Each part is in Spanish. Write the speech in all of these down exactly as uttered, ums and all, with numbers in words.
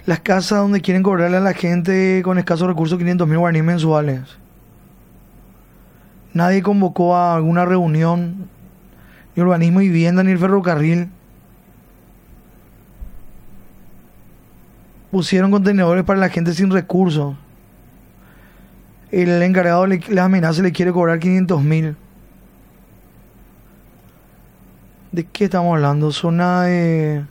las casas donde quieren cobrarle a la gente con escasos recursos quinientos mil guaraníes mensuales. Nadie convocó a alguna reunión, ni urbanismo y vivienda, ni el ferrocarril. Pusieron contenedores para la gente sin recursos. El encargado le, les amenaza y le quiere cobrar quinientos mil. ¿De qué estamos hablando? Zona de...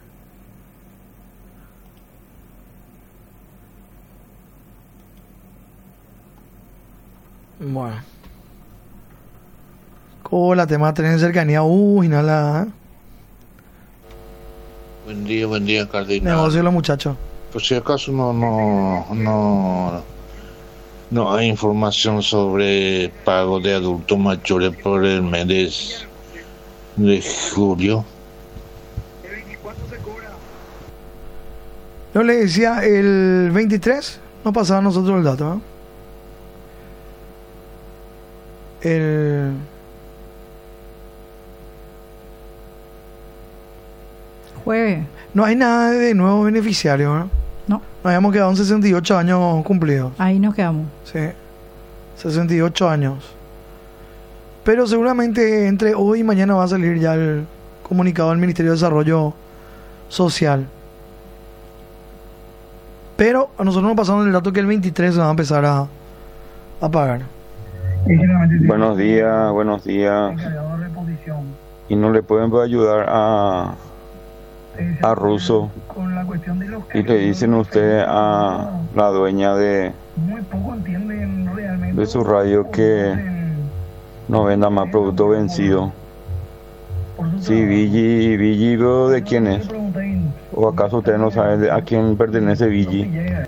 Bueno. Hola, tema de tren de cercanía. Uy, nada. ¿eh? Buen día, buen día, Cardinal. Negocio de los muchachos. Por si acaso no, no, no, no hay información sobre pago de adultos mayores por el mes de, de julio. Yo le decía, el veintitrés no pasaba a nosotros el dato, ¿eh? El... Jueves. No hay nada de nuevo beneficiario, ¿eh? No. Nos habíamos quedado en sesenta y ocho años cumplidos. Ahí nos quedamos. Sí, sesenta y ocho años. Pero seguramente entre hoy y mañana va a salir ya el comunicado del Ministerio de Desarrollo Social. Pero a nosotros nos pasaron el dato que el veintitrés se va a empezar a, a pagar. Buenos días, buenos días. ¿Y no le pueden ayudar a, a Russo? Y le dicen usted a la dueña de, de su radio que no venda más producto vencido. Sí, Vigi, Vigi, ¿pero de quién es? ¿O acaso usted no sabe a quién pertenece Vigi?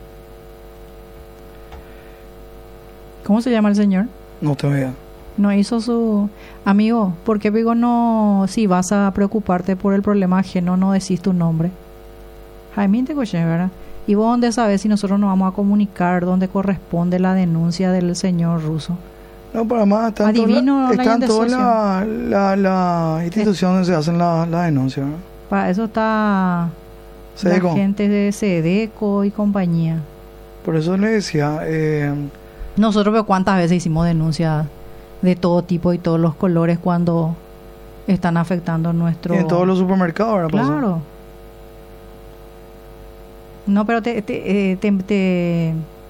¿Cómo se llama el señor? No tengo idea. No hizo su... Amigo, ¿por qué digo no... Si vas a preocuparte por el problema ajeno, no decís tu nombre? Jaime te coche, ¿verdad? ¿Y vos dónde sabes si nosotros nos vamos a comunicar dónde corresponde la denuncia del señor Russo? No, para más, están Adivino todas la todas las la, la instituciones donde se hacen la, la denuncia, ¿no? Para eso está Sedeco. La gente de Sedeco y compañía. Por eso le decía... Eh, Nosotros, pero ¿cuántas veces hicimos denuncias de todo tipo y todos los colores cuando están afectando nuestro... en todos los supermercados ahora pasa. Claro. No, pero te te, eh, te, te,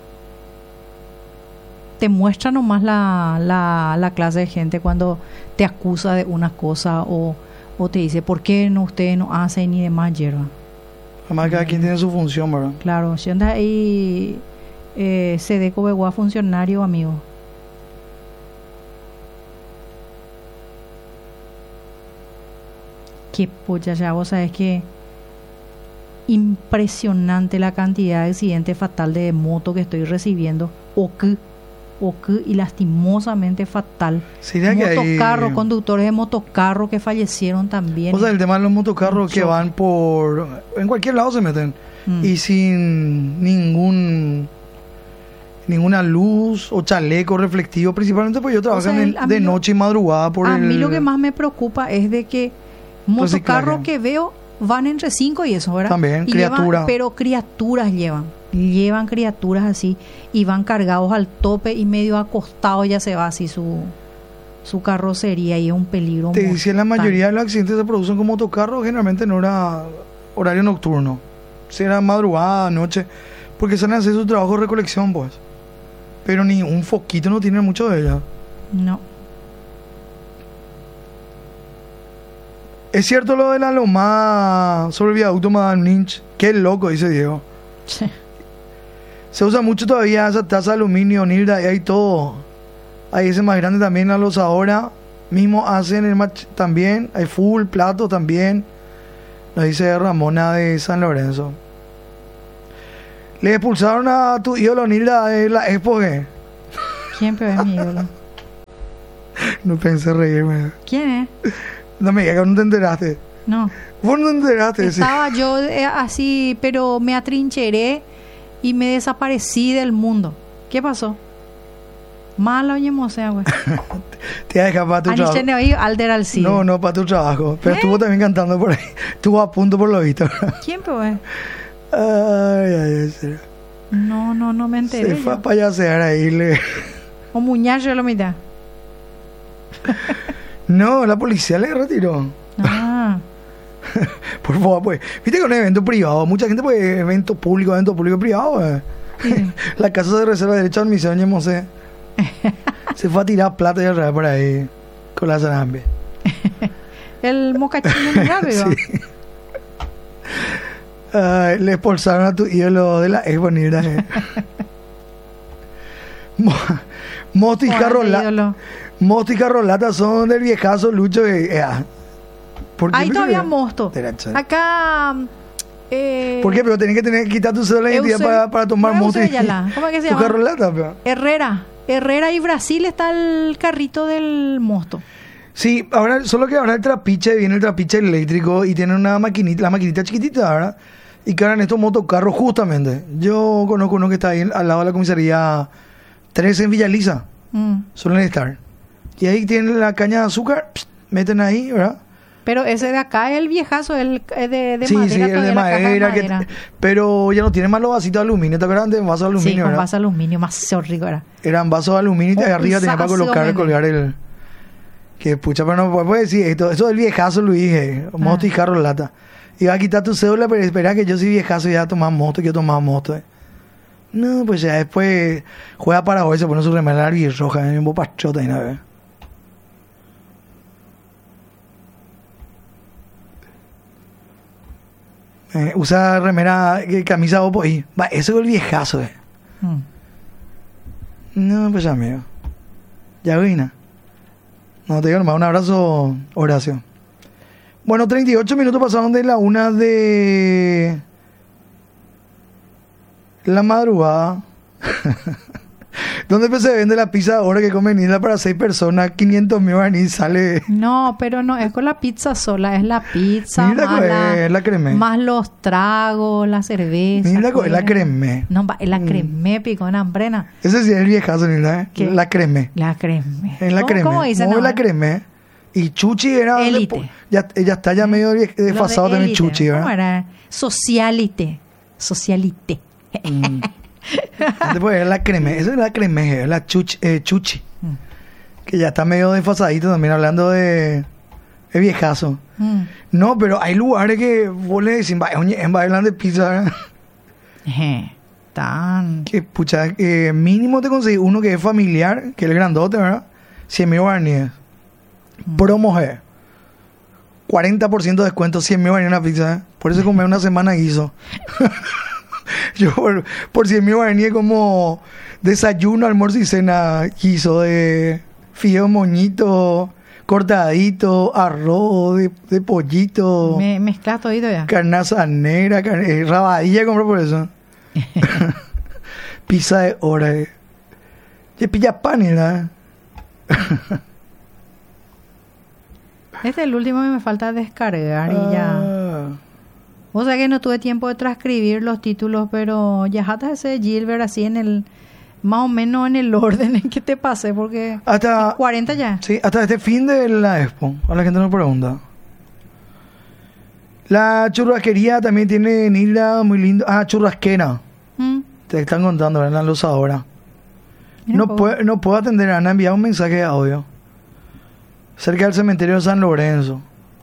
te muestra nomás la, la, la clase de gente cuando te acusa de una cosa o, o te dice, ¿por qué no ustedes no hacen ni demás hierba? Además, cada quien tiene su función, ¿verdad? Claro, si andas ahí... Eh, Sedeco Begua funcionario, amigo. Qué polla, ya vos sabés que impresionante la cantidad de accidentes fatal de moto que estoy recibiendo. O que, o que, y lastimosamente fatal. Motocarro, hay... conductores de motocarro que fallecieron también. O sea, el tema de los motocarros que van por... En cualquier lado se meten. Mm. Y sin ningún... ninguna luz o chaleco reflectivo, principalmente porque yo trabajo o sea, el, de noche y madrugada por a el... mí lo que más me preocupa es de que motocarros que veo van entre cinco y eso, ¿verdad? También, criaturas. Pero criaturas llevan, llevan criaturas así y van cargados al tope y medio acostados ya se va así su su carrocería y es un peligro. Te decía, la mayoría de los accidentes se producen con motocarros generalmente no era horario nocturno, si era madrugada, noche, porque salen a hacer su trabajo de recolección, pues. Pero ni un foquito no tiene mucho de ella. No. Es cierto lo de la loma sobre el viaducto Madame Lynch. Qué loco, dice Diego. Sí. Se usa mucho todavía esa taza de aluminio, Nilda, y hay todo. Hay ese más grande también, a los ahora. Mismo hacen el match también. Hay full, plato también. Nos dice Ramona de San Lorenzo. Le expulsaron a tu ídolo Nilda de la Expo, ¿qué? ¿Quién pero es mi ídolo? No pensé reírme. ¿Quién es? No me digas que no te enteraste. No. Vos no te enteraste. Estaba sí. yo eh, así, pero me atrincheré y me desaparecí del mundo. ¿Qué pasó? Malo, oye, sea, güey. Te iba a dejar para tu trabajo. No, no, para tu trabajo. Pero ¿Eh? Estuvo también cantando por ahí. Estuvo a punto por lo visto. ¿Quién, pues? Ay, ay, ay. No, no, no me enteré. Se fue a payasear ahí. Le... O muñacho de la mitad. No, la policía le retiró. Ah. Por favor, pues. Viste que es un evento privado. Mucha gente, pues, evento público, evento público privado. Eh. Sí. La casa de reserva de derecho de admisión, ya no sé. Se fue a tirar plata y alrededor por ahí. Con la zarambe. El mocachino muy rápido. Sí. Uh, le expulsaron a tu ídolo de la Expo Nirda. Eh. Moto y Carrolata. Moto y Carrolata son del viejazo Lucho. Eh, eh. Ahí todavía mosto. Acá. Eh, ¿Por qué? Pero tenés que tener que quitar tu cédula de identidad para, para tomar moto. Y, ¿Cómo es que se llama? Carrolata, pero. Herrera. Herrera y Brasil está el carrito del mosto. Sí, ahora, solo que ahora el trapiche, viene el trapiche eléctrico y tiene una maquinita, la maquinita chiquitita, ¿verdad? Y que ahora en estos motocarros, justamente. Yo conozco uno que está ahí al lado de la comisaría trece en Villa Lisa. Mm. Suelen estar. Y ahí tienen la caña de azúcar, pss, meten ahí, ¿verdad? Pero ese de acá es el viejazo, el de, de sí, madera. Sí, el de madera. Que t- pero ya no tiene más los vasitos de aluminio. ¿Te acuerdas de vasos de aluminio? Sí, con vasos de aluminio, más rico era. Eran vasos de aluminio y oh, arriba tenía para colocar, colgar el... Que pucha, pero no puedes decir esto. Eso del viejazo, Luis, eh, moto ah. y Carrolata. Iba a quitar tu cédula, pero espera que yo soy viejazo y ya tomaba moto, que yo tomaba moto. Eh. No, pues ya después juega para hoy, se pone su remera roja, en bopachota y nada. Eh, usa remera, camisa opo y va, eso es el viejazo, eh. Hmm. No, pues amigo. Ya vine. No, te digo nomás, un abrazo, Horacio. Bueno, treinta y ocho minutos pasaron de la una de la madrugada. ¿Dónde se vende la pizza ahora que come Nilda para seis personas? quinientos mil guaraníes sale. No, pero no es con la pizza sola, es la pizza Nilda más, la, la cremé. Más los tragos, la cerveza. Nilda es la cremé. No, es la cremé, pico en hambrena. Ese sí es el viejazo, Nilda, ¿eh? ¿Qué? La cremé. La cremé. Es la ¿Cómo, cremé. ¿Cómo dicen? No, no, la cremé. Y Chuchi era... Élite. Ya, ella está ya medio desfasado de también Chuchi, ¿verdad? ¿Cómo era? Socialite. Socialite. Mm. Después era la creme, esa es la creme, la chuchi, eh, chuchi mm. que ya está medio desfasadito también, hablando de, de viejazo. Mm. No, pero hay lugares que vos le decís, en bailan de pizza, tan que pucha, eh, mínimo te conseguís uno que es familiar, que es el grandote, ¿verdad? cien mil guaraníes. Mm. Promo G. cuarenta por ciento de descuento, cien mil guaraníes una pizza, ¿eh? Por eso comí una semana guiso. Yo por, por cien mil guaraníes como desayuno, almuerzo y cena guiso de fideo moñito, cortadito, arroz de, de pollito. Me, mezclas todito ya. Carnaza negra, car- eh, rabadilla compré por eso. Pizza de hora. Eh. Y pilla pan, ¿verdad? Este es el último que me falta descargar y ah. ya. O sea que no tuve tiempo de transcribir los títulos, pero ya hasta ese Gilbert así en el, más o menos en el orden en que te pasé, porque hasta cuarenta ya. Sí, hasta este fin de la Expo, a la gente nos pregunta. La churrasquería también tiene Nilda muy lindo. Ah, churrasquera. ¿Mm? Te están contando, ¿verdad? La luz ahora. No puedo, no puedo atender, Ana, enviar un mensaje de audio. Cerca del cementerio de San Lorenzo.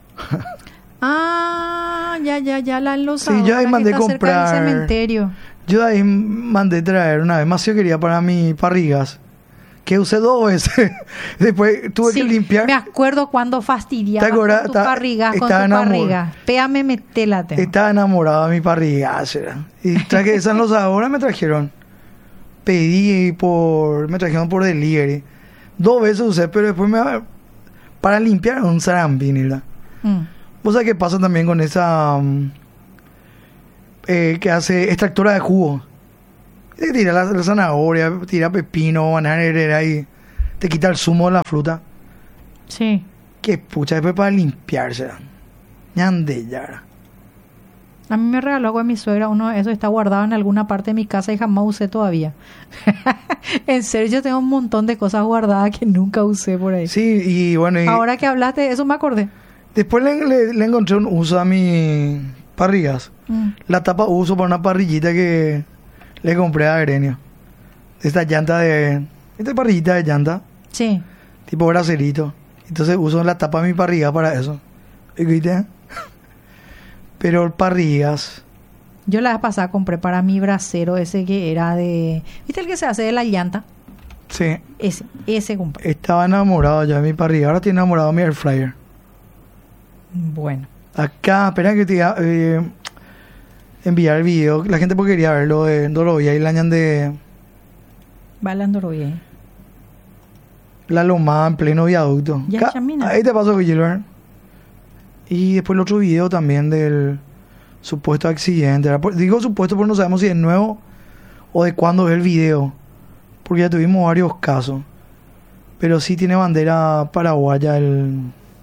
Ah, ya, ya, ya, la enlosadora. Sí, yo ahí mandé comprar. Cerca del cementerio. Yo ahí mandé traer una vez más, yo quería para mis parrigas, que usé dos veces. Después tuve sí, que limpiar. Me acuerdo cuando fastidiaba con tu parrigas, con tu parriga. Péame, metela. Estaba enamorado de mi parriga. Y traje esas enlosadoras, me trajeron. Pedí por, me trajeron por delivery. Dos veces usé, pero después me para limpiar un zarambín, ¿verdad? Mm. ¿Vos sabés qué pasa también con esa um, eh, que hace extractora de jugo? Te tira la, la zanahoria, tira pepino, banana herrera y te quita el zumo de la fruta. Sí. Qué pucha, después para limpiarse. Ñande ya. A mí me regaló algo de mi suegra, uno eso está guardado en alguna parte de mi casa y jamás usé todavía. En serio, yo tengo un montón de cosas guardadas que nunca usé por ahí. Sí, y bueno... Y ahora que hablaste, eso me acordé. Después le, le, le encontré un uso a mi parrillas. Mm. La tapa uso para una parrillita que le compré a Grenio. Esta llanta de... Esta parrillita de llanta, Sí. tipo bracerito. Entonces uso la tapa de mi parrilla para eso. ¿Viste? Pero parrillas... Yo la vez pasada compré para mi brasero ese que era de... ¿Viste el que se hace de la llanta? Sí. Ese, ese compré. Estaba enamorado ya de mi parrilla. Ahora estoy enamorado de mi air fryer. Bueno. Acá, espera que te iba, eh, enviar el video. La gente porque quería verlo de Dorovia y Lañan de Bailando bien. La Lomada en pleno viaducto. Ya, Ca- Chamina. Ahí te paso, Gilbert. Y después el otro video también del supuesto accidente. ¿verdad? Por- Digo supuesto porque no sabemos si es nuevo o de cuándo es el video. Porque ya tuvimos varios casos. Pero sí tiene bandera paraguaya el...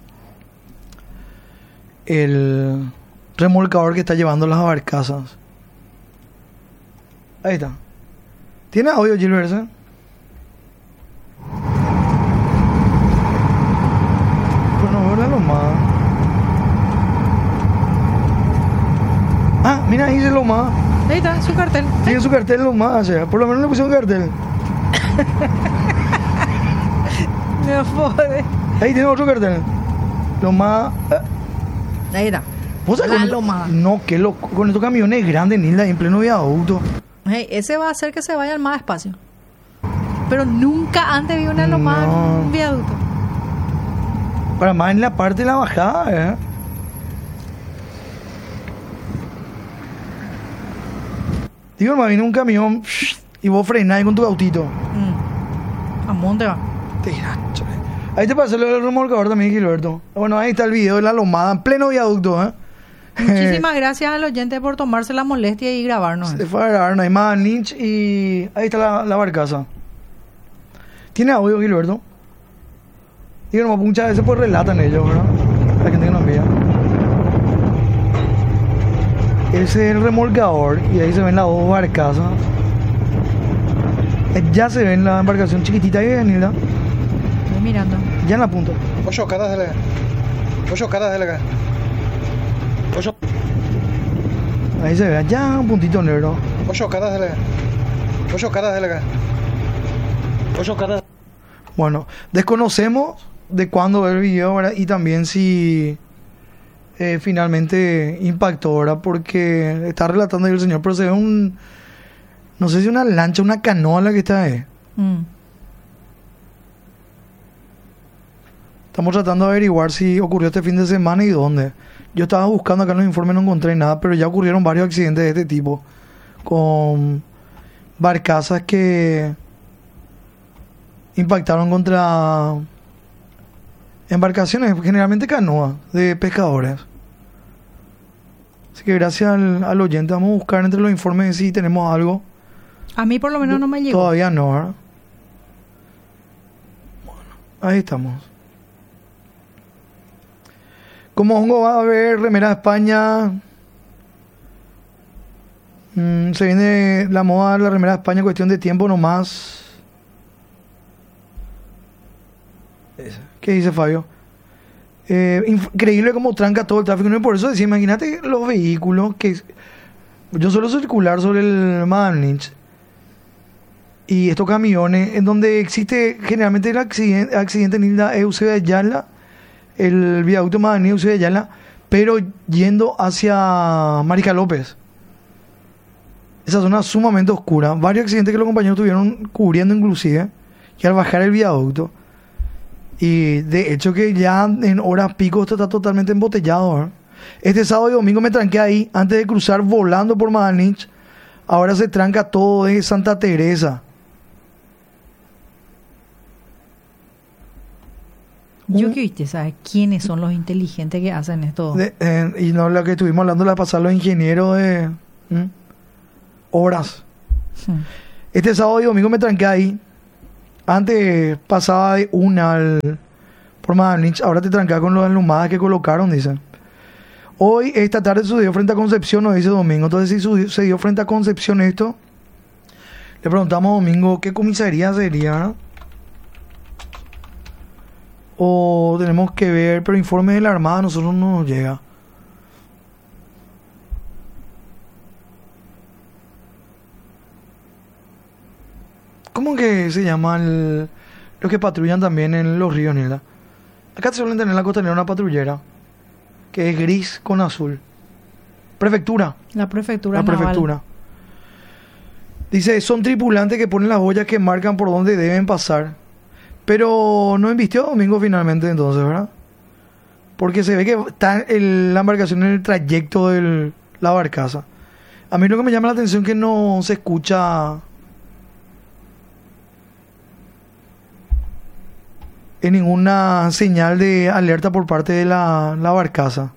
el remolcador que está llevando las barcazas. Ahí está. ¿Tiene audio, Gilbert? ¿eh? Pero no veo la Lomada. Ah, mira, ahí dice Lomada. Ahí está, su cartel. Tiene su cartel Lomada, o sea, por lo menos le pusieron cartel. Me jode. Ahí tiene otro cartel. Lomada. eh, Ahí está. ¿Vos sabés La con- Lomada. No, que loco. Con estos camiones grandes, Nilda, en pleno viaducto. Hey, ese va a hacer que se vaya al más despacio. Pero nunca antes vi una lomada No. en un viaducto. Para más en la parte de la bajada, ¿eh? Digo, hermano, viene un camión y vos frenás ahí con tu autito. Mm. ¿A dónde va? Tira, chale. Ahí te pasó lo del remolcador también, Gilberto. Bueno, ahí está el video de la Lomada en pleno viaducto, ¿eh? Muchísimas gracias al oyente por tomarse la molestia y grabarnos. Se fue a grabar, no hay más Ninch y ahí está la, la barcaza. ¿Tiene audio, Gilberto? Digo, no, muchas veces pues relatan ellos, ¿verdad? La gente que nos envía. Ese es el remolcador y ahí se ven las dos barcazas. Eh, Ya se ven la embarcación chiquitita ahí, Daniela. Estoy mirando. Ya en la punta. Ocho caras de la Ocho caras de la Ocho Ahí se ve, allá un puntito negro. Ocho caras de la Ocho caras de la Ocho caras. Bueno, desconocemos de cuándo ver el video, ¿verdad? Y también si eh, finalmente impactó, ¿verdad? Porque está relatando ahí el señor, pero se ve un... No sé si una lancha, una canoa la que está ahí. Mm. Estamos tratando de averiguar si ocurrió este fin de semana y dónde. Yo estaba buscando acá en los informes, no encontré nada, pero ya ocurrieron varios accidentes de este tipo. Con barcazas que impactaron contra embarcaciones, generalmente canoas, de pescadores. Así que gracias al, al oyente vamos a buscar entre los informes si tenemos algo. A mí por lo menos no me llegó. Todavía no, ¿verdad? Bueno, ahí estamos. Como hongo va a haber remera de España. Mm, se viene la moda de la remera de España, cuestión de tiempo nomás. Esa. ¿Qué dice Fabio? Eh, increíble cómo tranca todo el tráfico. No, y por eso decía, imagínate los vehículos que... Yo suelo circular sobre el Madame Lynch. Y estos camiones, en donde existe generalmente el accidente, accidente en Hilda Eusebio de Ayala, el viaducto Madame Eusebio de Ayala, pero yendo hacia Marica López. Esa zona sumamente oscura. Varios accidentes que los compañeros tuvieron cubriendo inclusive. Y al bajar el viaducto. Y de hecho que ya en horas pico esto está totalmente embotellado, ¿eh? Este sábado y domingo me tranqué ahí antes de cruzar volando por Madanich. Ahora se tranca todo de Santa Teresa. Yo Un- que viste, ¿sabes quiénes son los inteligentes que hacen esto? de- eh, y no lo que estuvimos hablando la pasada, los ingenieros de ¿m? horas. Hmm. Este sábado y domingo me tranqué ahí. Antes pasaba de una al, por Madanich. Ahora te trancas con las lumadas que colocaron, dicen. Hoy, esta tarde sucedió frente a Concepción, no dice Domingo. Entonces, si sucedió frente a Concepción esto, le preguntamos a Domingo qué comisaría sería, ¿no? O tenemos que ver, pero informe de la Armada a nosotros no nos llega. ¿Cómo que se llaman los que patrullan también en los ríos, Nilda? Acá suelen tener en la costanera una patrullera que es gris con azul. Prefectura. La prefectura La naval. prefectura. Dice, son tripulantes que ponen las boyas que marcan por dónde deben pasar. Pero no invistió Domingo finalmente entonces, ¿verdad? Porque se ve que está el, la embarcación en el trayecto de la barcaza. A mí lo que me llama la atención es que no se escucha en ninguna señal de alerta por parte de la, la barcaza.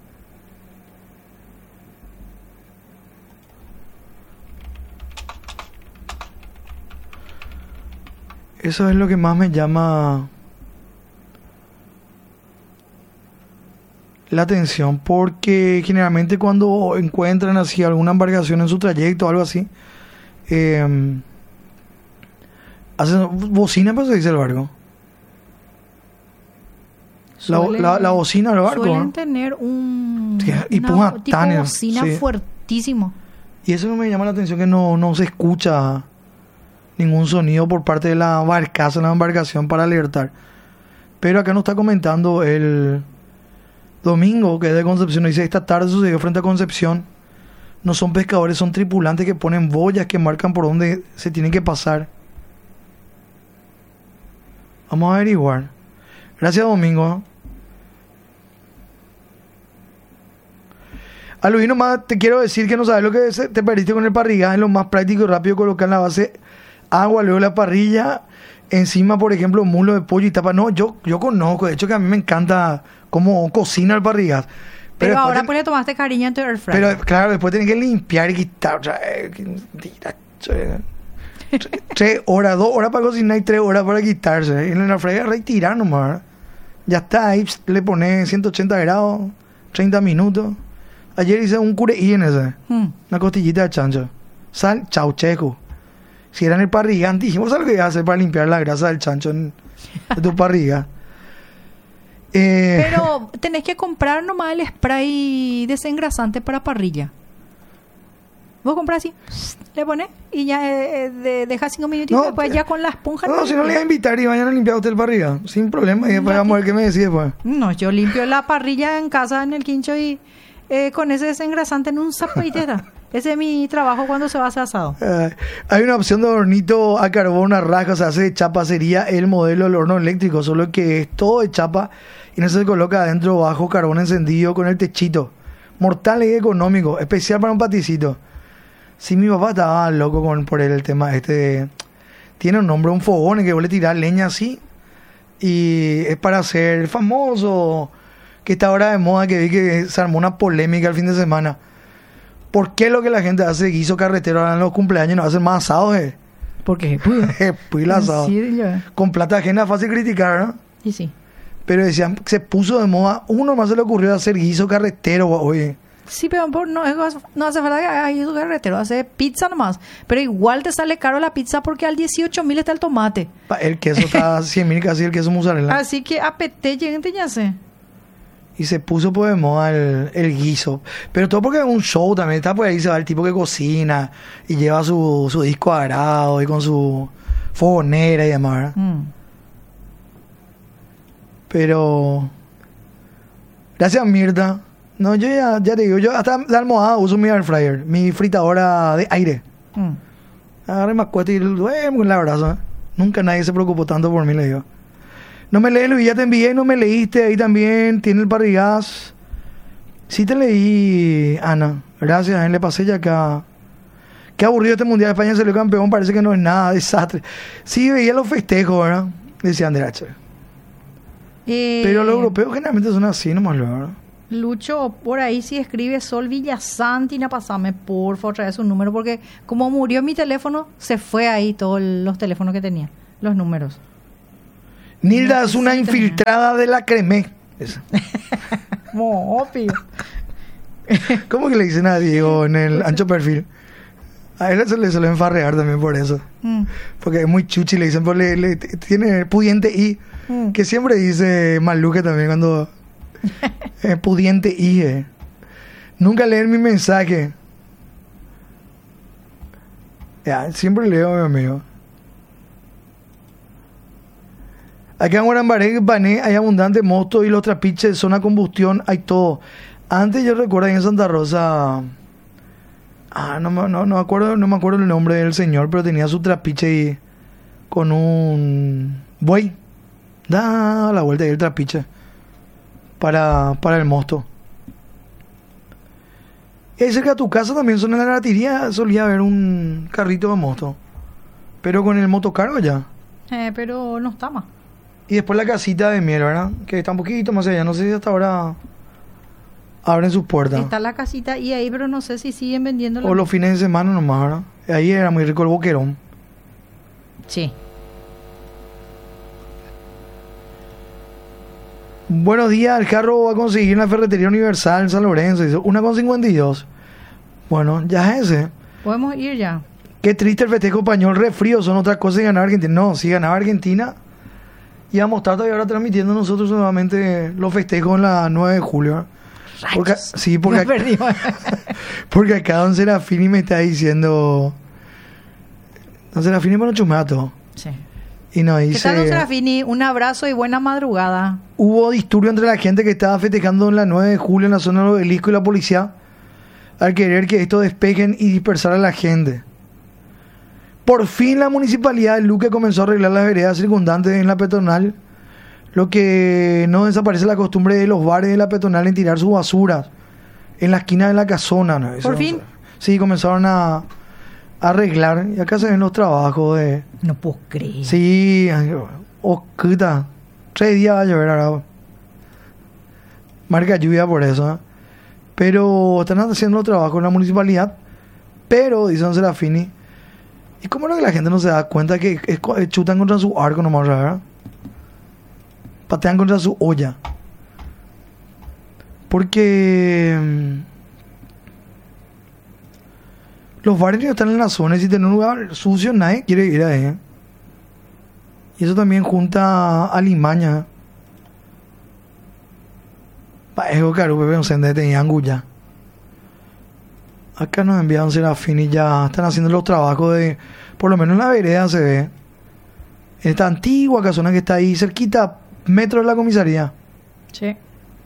Eso es lo que más me llama la atención, porque generalmente cuando encuentran así alguna embarcación en su trayecto o algo así, eh, hacen bocina, pues se dice el barco. La, Suele- la, la bocina del barco. Suelen ¿no? tener un Sí, y una ponga tipo tan- bocina sí. fuertísimo. Y eso me llama la atención, que no, no se escucha ningún sonido por parte de la barcaza, la embarcación para alertar. Pero acá nos está comentando el Domingo, que es de Concepción, dice, esta tarde sucedió frente a Concepción. No son pescadores, son tripulantes que ponen boyas que marcan por dónde se tienen que pasar. Vamos a averiguar. Gracias, Domingo. A Luis, nomás te quiero decir que no sabes lo que es, te perdiste con el parrillaje. Es lo más práctico y rápido colocar en la base agua, luego la parrilla, encima, por ejemplo, muslo de pollo y tapa. No, yo, yo conozco, de hecho que a mí me encanta cómo cocina el parrillaje. Pero, después ahora ten- pues le tomaste cariño en tu air fryer. Pero claro, después tenés que limpiar y quitar. O sea, eh, que mentira, che. Tre- tres horas, dos horas para cocinar y tres horas para quitarse. En la frega retirar nomás. ¿verdad? Ya está ahí, pst, le pones ciento ochenta grados, treinta minutos. Ayer hice un cureí en ese. Hmm. Una costillita de chancho. Sal, chaucheco. Si era en el parrillán, dijimos, ¿sabes lo que iba a hacer para limpiar la grasa del chancho en, de tu parrilla? Eh, Pero tenés que comprar nomás el spray desengrasante para parrilla. Vos compras así, le pones y ya eh, eh, de- dejas cinco minutos No, y después te- ya con la esponja. no, te si no le voy a limpias. invitar y vayan a limpiar usted el parrilla. Sin problema. Y después vamos a ver qué me decís después. No, yo limpio la parrilla en casa, en el quincho y eh, con ese desengrasante en un sapo y te da. Ese es mi trabajo cuando se va a hacer asado. Eh, hay una opción de hornito a carbón, a raja, o sea, hace de chapa, sería el modelo del horno eléctrico, solo que es todo de chapa y no se coloca adentro bajo carbón encendido con el techito. Mortal y económico, especial para un paticito. Sí, mi papá estaba loco con, por él el tema este de- tiene un nombre, un fogón en que vos le tirás leña así y es para hacer famoso, que está ahora de moda, que vi que se armó una polémica el fin de semana. ¿Por qué lo que la gente hace guiso carretero ahora en los cumpleaños no hacen más asados? Eh? Porque Pues el asado. Con plata ajena fácil criticar, ¿no? Y sí. Pero decían, se puso de moda, uno más se le ocurrió hacer guiso carretero, oye. Sí, pero por- no, es- no hace falta que hagas eso carretero, hace pizza nomás. Pero igual te sale caro la pizza porque al dieciocho mil está el tomate. Pa- El queso está a cien mil casi, el queso mozzarella. Así que apete, gente ya sé. Y se puso pues de moda el, el guiso. Pero todo porque es un show también. Está por ahí, se va el tipo que cocina y lleva su, su disco agrado y con su fogonera y demás, ¿verdad? Mm. Pero... Gracias, Mirta. No, yo ya, ya te digo, yo hasta la almohada uso mi air fryer, mi fritadora de aire. Mm. Agarré, me acuesto y duermo con la abrazo. ¿eh? Nunca nadie se preocupó tanto por mí, le digo. No me lees, Luis, ya te envié, no me leíste. Ahí también tiene el parrillaz. Sí te leí, Ana. Gracias, ¿eh? Le pasé ya acá. Qué aburrido este Mundial. España salió campeón, parece que no es nada, desastre. Sí, veía los festejos, ¿verdad? Decía Andrea, che. Eh, Pero los europeos generalmente son así nomás, ¿verdad? Lucho, por ahí sí escribe Sol Villasantina, pasame por favor otra vez su número, porque como murió mi teléfono, se fue ahí todos los teléfonos que tenía, los números. Nilda es una Necesito, infiltrada de la cremé. Esa. Mo, obvio. ¿Cómo que le dicen a Diego en el ancho perfil? A él se le suele enfarrear también por eso. Mm, Porque es muy chuchi, le dicen, pues le, le- tiene pudiente I, mm. que siempre dice Maluque también cuando... eh, pudiente I. eh. Nunca leen mi mensaje. Ya, siempre leo, mi amigo. Acá en Guarambaré, Bané, hay abundante mosto y los trapiches, zona combustión, hay todo. Antes yo recuerdo ahí en Santa Rosa, ah, no, me- no, no, me acuerdo, no me acuerdo el nombre del señor, pero tenía su trapiche y con un buey. Da la vuelta ahí el trapiche para, para el mosto. Y ahí cerca de tu casa también, son en la gratiría, solía haber un carrito de mosto. Pero con el motocargo ya. Eh, pero no está más. Y después la casita de miel, ¿verdad? Que está un poquito más allá. No sé si hasta ahora abren sus puertas. Está la casita y ahí, pero no sé si siguen vendiendo la... O los fines de semana nomás, ¿verdad? Ahí era muy rico el boquerón. Sí. Buenos días, el carro va a conseguir en la ferretería Universal San Lorenzo. Dice, una con cincuenta y dos. Bueno, ya es ese. Podemos ir ya. Qué triste el festejo español, re frío, son otras cosas y ganar Argentina. No, si ganaba Argentina, íbamos a estar todavía ahora transmitiendo nosotros nuevamente los festejos en la nueve de julio. Porque, Rayos. sí, porque, Nos perdimos. porque acá Don Serafini me está diciendo... Don Serafini para chumato. Sí. Y nos ¿Qué dice... tal, don Serafini? Un abrazo y buena madrugada. Hubo disturbio entre la gente que estaba festejando en la nueve de julio en la zona del obelisco y la policía al querer que esto despejen y dispersar a la gente. Por fin la municipalidad de Luque comenzó a arreglar las veredas circundantes en la peatonal, lo que no desaparece la costumbre de los bares de la peatonal en tirar sus basuras en la esquina de la casona, ¿no? Eso- ¿Por fin? Sí, comenzaron a, a arreglar y acá se ven los trabajos de... No puedo creer. Sí, ay, oscuta. Tres días va a llover ahora. Marca lluvia por eso, ¿eh? Pero están haciendo los trabajos en la municipalidad. Pero, dice Don Serafini, ¿y cómo es que la gente no se da cuenta que es co- eh, chutan contra su arco nomás, ¿verdad? Patean contra su olla. Porque mm, los bares no están en la zona y si tienen un lugar sucio nadie quiere ir ahí, ¿eh? Y eso también junta a Limaña. ¿eh? Pa, eso claro, Pepe, un sende tenía angulla. Acá nos enviaron Serafín y ya están haciendo los trabajos de, por lo menos en la vereda se ve, en esta antigua casona que está ahí cerquita, metro de la comisaría. Sí.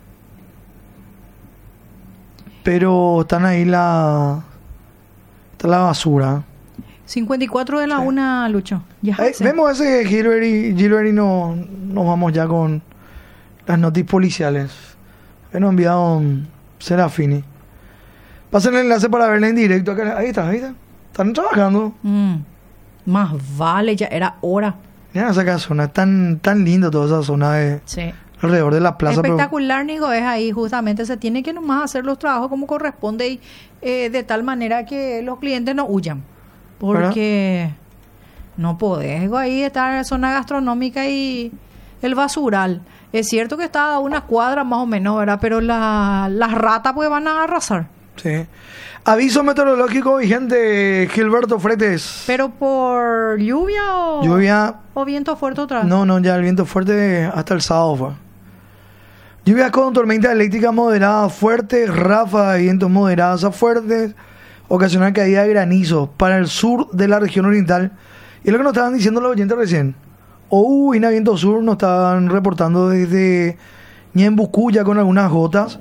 Pero están ahí la, está la basura. cincuenta y cuatro de la Sí. una, Lucho. Ya Eh, sé. vemos ese Gilbert y, Gilbert y no, nos vamos ya con las noticias policiales. Que nos enviaron Serafini. Pasen el enlace para verla en directo. Acá, ahí está, ahí está. Están trabajando. Mm. Más vale, ya era hora. Mira esa casona, es tan, tan lindo toda esa zona de Sí. alrededor de la plaza. pero- Espectacular, Nico, es ahí justamente. Se tiene que nomás hacer los trabajos como corresponde y eh, de tal manera que los clientes no huyan. Porque no podés digo, ahí estar en la zona gastronómica y el basural. Es cierto que está a una cuadra más o menos, ¿verdad? Pero la- las ratas pues van a arrasar. Sí. Aviso meteorológico vigente, Gilberto Fretes. Pero por lluvia o, Lluvia. o viento fuerte otra vez. No, no, ya el viento fuerte hasta el sábado fue. Lluvias con tormenta eléctrica moderada fuerte, ráfagas de vientos moderadas a fuertes, ocasional caída de granizo para el sur de la región oriental. Y es lo que nos estaban diciendo los oyentes recién. O en viento sur nos estaban reportando desde Ñembucú ya con algunas gotas.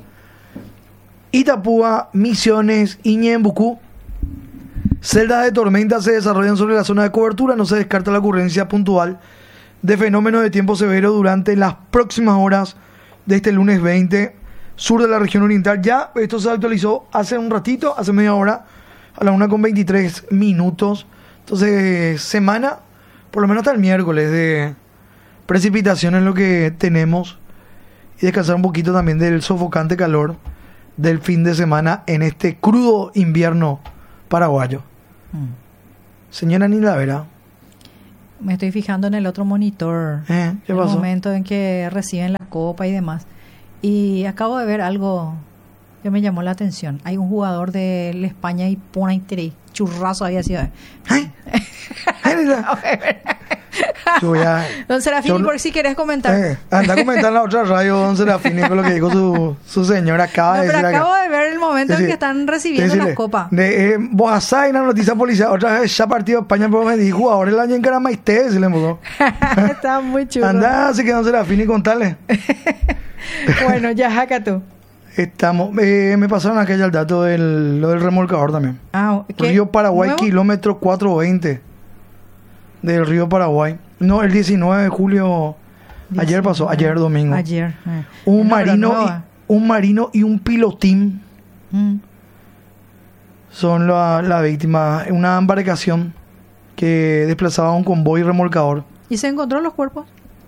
Itapúa, Misiones y Ñembucú. Celdas de tormenta se desarrollan sobre la zona de cobertura. No se descarta la ocurrencia puntual de fenómenos de tiempo severo durante las próximas horas de este lunes veinte, sur de la región oriental. Ya esto se actualizó hace un ratito, hace media hora, a la una con veintitrés minutos. Entonces, semana, por lo menos hasta el miércoles, de precipitaciones lo que tenemos. Y descansar un poquito también del sofocante calor del fin de semana en este crudo invierno paraguayo. Mm. Señora Nila Vera, Me estoy fijando en el otro monitor. ¿eh? ¿qué el pasó? momento en que reciben la copa y demás. Y acabo de ver algo que me llamó la atención. Hay un jugador de la España y pone interés. Churrazo había sido. ¡Ay! ¡Ay, Nila! Yo voy a, Don Serafini, yo- por si querés comentar. eh, anda a comentar en la otra radio, don Serafini, con lo que dijo su, su señora. Acaba No, de pero decir acá. acabo de ver el momento en Decir- que están recibiendo decirle, las copas. De eh, Boazá y la noticia policial. Otra vez ya partido de España, pero me dijo jugador el año en Caramaité, se le embocó. Está muy chulo. Anda, así que don Serafini, contale. Bueno, ya jaca tú. Estamos, eh, me pasaron aquella el dato del, lo del remolcador también. Ah, ¿qué? Río Paraguay, ¿Nuevo? kilómetro cuatrocientos veinte del río Paraguay. No, el diecinueve de julio, ayer pasó, ayer domingo. Ayer. eh. Un No, pero marino, nueva. y, un marino y un pilotín Mm. son la, la víctima. Una embarcación que desplazaba un convoy remolcador. ¿Y se encontró los cuerpos?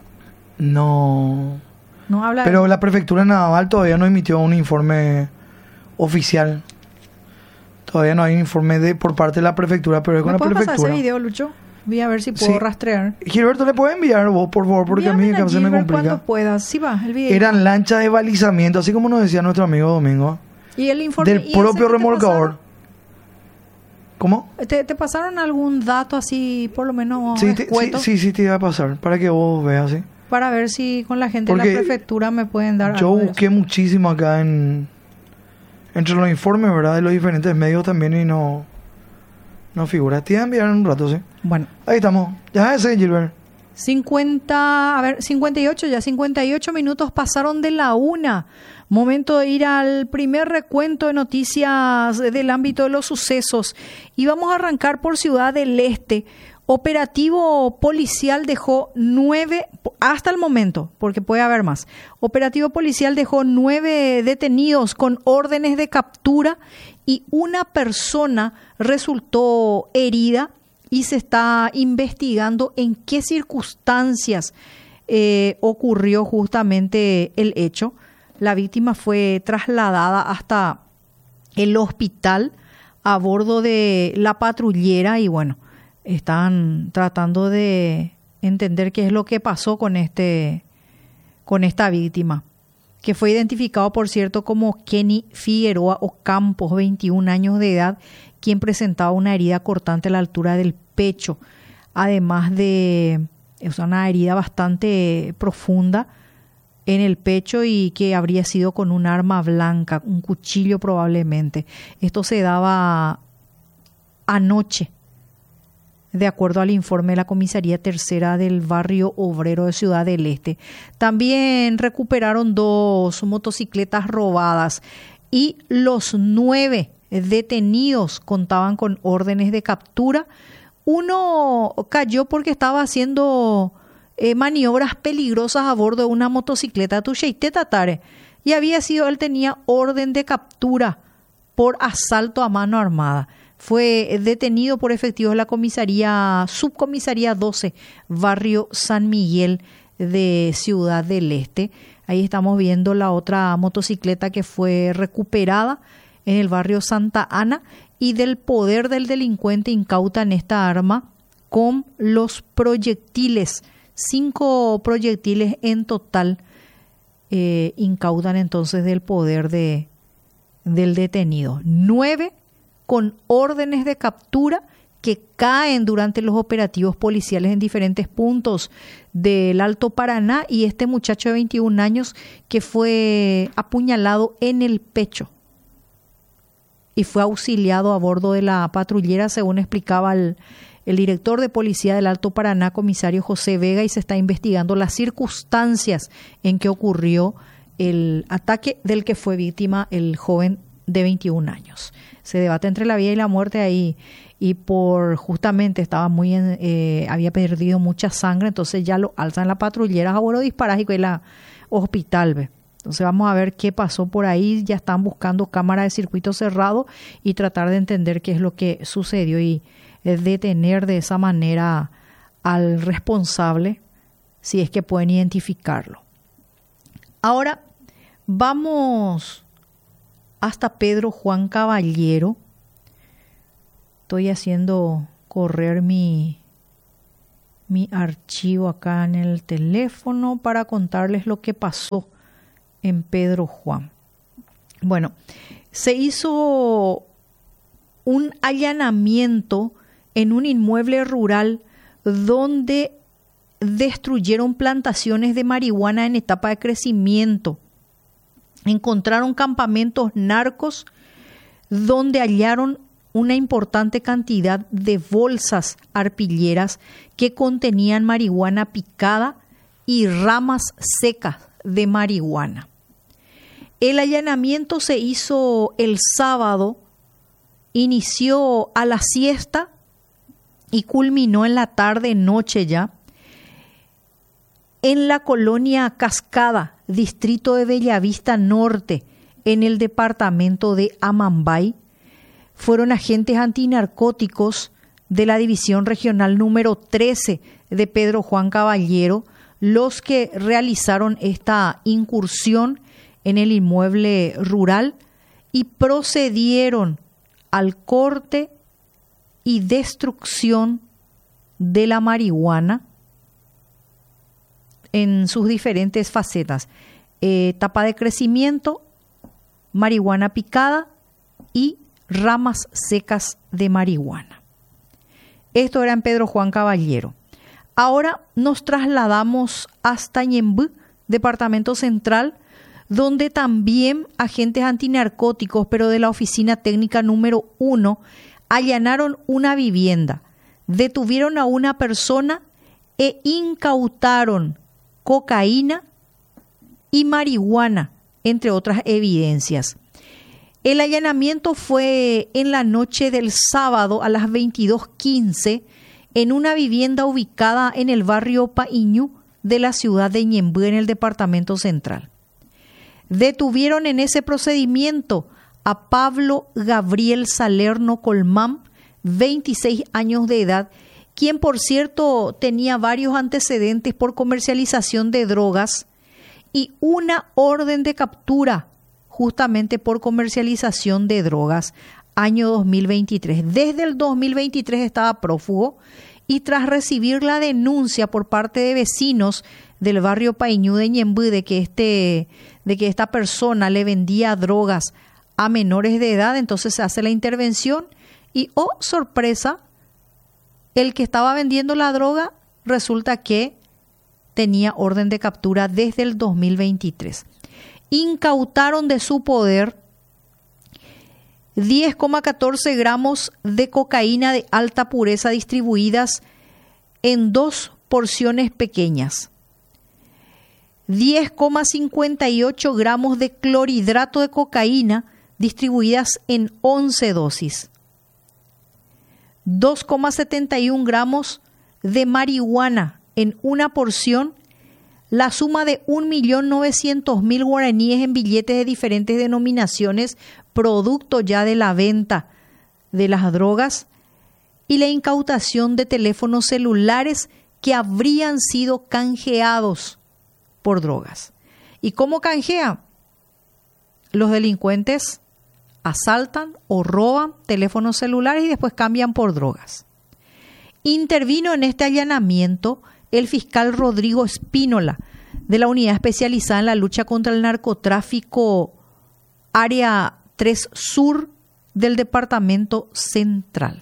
No. No habla Pero la prefectura naval todavía no emitió un informe oficial. Todavía no hay un informe de por parte de la prefectura, pero es con ¿Me la puedes pasar ese prefectura. video, Lucho? Voy a ver si puedo Sí. rastrear. Gilberto, ¿le puede enviar vos, por favor? Porque a mí Envíamela, que se me Gilbert, complica. cuando puedas. Sí va, el video. Eran lanchas de balizamiento, así como nos decía nuestro amigo Domingo, Y el informe... del ¿y ese propio que te remolcador. ¿Cómo? pasaron? ¿Te, te pasaron algún dato así, por lo menos Sí, te- sí, escueto? sí, sí, te iba a pasar, para que vos veas, ¿sí? Para ver si con la gente de Porque la prefectura me pueden dar Yo algo de busqué eso. muchísimo acá en entre los informes, ¿verdad? De los diferentes medios también y no no figura. Te iba a enviar en un rato, ¿sí? Bueno, Ahí estamos. Ya ese, Gilbert. cincuenta, a ver, cincuenta y ocho ya, cincuenta y ocho minutos pasaron de la una. Momento de ir al primer recuento de noticias del ámbito de los sucesos. Y vamos a arrancar por Ciudad del Este. Operativo policial dejó nueve, hasta el momento, porque puede haber más. Operativo policial dejó nueve detenidos con órdenes de captura y una persona resultó herida y se está investigando en qué circunstancias eh, ocurrió justamente el hecho. La víctima fue trasladada hasta el hospital a bordo de la patrullera y bueno, están tratando de entender qué es lo que pasó con este con esta víctima, que fue identificado, por cierto, como Kenny Figueroa Ocampos, veintiún años de edad, quien presentaba una herida cortante a la altura del pecho, además de es una herida bastante profunda en el pecho y que habría sido con un arma blanca, un cuchillo probablemente. Esto se daba anoche, de acuerdo al informe de la Comisaría Tercera del Barrio Obrero de Ciudad del Este. También recuperaron dos motocicletas robadas y los nueve detenidos contaban con órdenes de captura. Uno cayó porque estaba haciendo eh, maniobras peligrosas a bordo de una motocicleta Tuxeité Tatare y había sido, él tenía orden de captura por asalto a mano armada. Fue detenido por efectivos de la comisaría, subcomisaría doce, barrio San Miguel de Ciudad del Este. Ahí estamos viendo la otra motocicleta que fue recuperada en el barrio Santa Ana y del poder del delincuente incautan esta arma con los proyectiles, cinco proyectiles en total eh, incautan entonces del poder de, del detenido. Nueve con órdenes de captura que caen durante los operativos policiales en diferentes puntos del Alto Paraná y este muchacho de veintiún años que fue apuñalado en el pecho y fue auxiliado a bordo de la patrullera, según explicaba el, el director de policía del Alto Paraná, comisario José Vega, y se está investigando las circunstancias en que ocurrió el ataque del que fue víctima el joven de veintiún años. Se debate entre la vida y la muerte ahí y por justamente estaba muy en, eh, había perdido mucha sangre, entonces ya lo alzan la patrullera a bordo disparágico y la hospital. ¿ve? Entonces vamos a ver qué pasó por ahí, ya están buscando cámara de circuito cerrado y tratar de entender qué es lo que sucedió y eh, detener de esa manera al responsable si es que pueden identificarlo. Ahora vamos hasta Pedro Juan Caballero. Estoy haciendo correr mi, mi archivo acá en el teléfono para contarles lo que pasó en Pedro Juan. Bueno, se hizo un allanamiento en un inmueble rural donde destruyeron plantaciones de marihuana en etapa de crecimiento. Encontraron campamentos narcos donde hallaron una importante cantidad de bolsas arpilleras que contenían marihuana picada y ramas secas de marihuana. El allanamiento se hizo el sábado, inició a la siesta y culminó en la tarde-noche ya, en la colonia Cascada, distrito de Bellavista Norte, en el departamento de Amambay. Fueron agentes antinarcóticos de la División Regional número trece de Pedro Juan Caballero los que realizaron esta incursión en el inmueble rural y procedieron al corte y destrucción de la marihuana en sus diferentes facetas, eh, etapa de crecimiento, marihuana picada y ramas secas de marihuana. Esto era en Pedro Juan Caballero. Ahora nos trasladamos hasta Ñemby, departamento central, donde también agentes antinarcóticos, pero de la oficina técnica número uno, allanaron una vivienda, detuvieron a una persona e incautaron cocaína y marihuana, entre otras evidencias. El allanamiento fue en la noche del sábado a las veintidós quince en una vivienda ubicada en el barrio Paíñu de la ciudad de Ñemby, en el departamento central. Detuvieron en ese procedimiento a Pablo Gabriel Salerno Colmán, veintiséis años de edad, quien por cierto tenía varios antecedentes por comercialización de drogas y una orden de captura justamente por comercialización de drogas, año dos mil veintitrés. Desde el dos mil veintitrés estaba prófugo y tras recibir la denuncia por parte de vecinos del barrio Paíñu de Ñemby de que, este, de que esta persona le vendía drogas a menores de edad, entonces se hace la intervención y, oh sorpresa, el que estaba vendiendo la droga resulta que tenía orden de captura desde el dos mil veintitrés. Incautaron de su poder diez coma catorce gramos de cocaína de alta pureza distribuidas en dos porciones pequeñas, diez coma cincuenta y ocho gramos de clorhidrato de cocaína distribuidas en once dosis, dos coma setenta y uno gramos de marihuana en una porción, la suma de un millón novecientos mil guaraníes en billetes de diferentes denominaciones, producto ya de la venta de las drogas, y la incautación de teléfonos celulares que habrían sido canjeados por drogas. ¿Y cómo canjean? Los delincuentes asaltan o roban teléfonos celulares y después cambian por drogas. Intervino en este allanamiento el fiscal Rodrigo Espínola, de la Unidad Especializada en la Lucha contra el Narcotráfico, Área tres Sur del Departamento Central.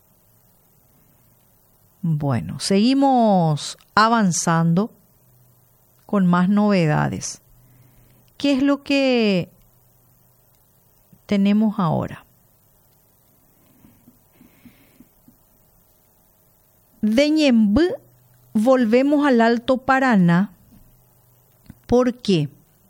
Bueno, seguimos avanzando con más novedades. ¿Qué es lo que tenemos ahora? De Ñemby volvemos al Alto Paraná. ¿Por qué?